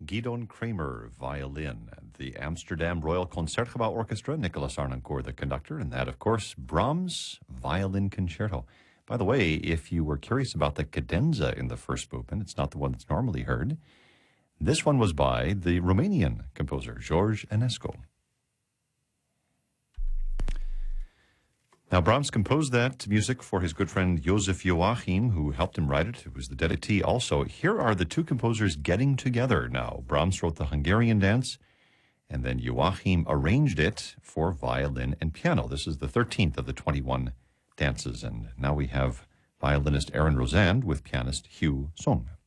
Gidon Kramer, violin. The Amsterdam Royal Concertgebouw Orchestra, Nicolas Arnoncourt, the conductor, and that, of course, Brahms' Violin Concerto. By the way, if you were curious about the cadenza in the first movement, it's not the one that's normally heard. This one was by the Romanian composer, George Enescu. Now, Brahms composed that music for his good friend Joseph Joachim, who helped him write it. It was the dedicee also. Here are the two composers getting together now. Brahms wrote the Hungarian dance, and then Joachim arranged it for violin and piano. This is the 13th of the 21 dances, and now we have violinist Aaron Rosand with pianist Hugh Sung.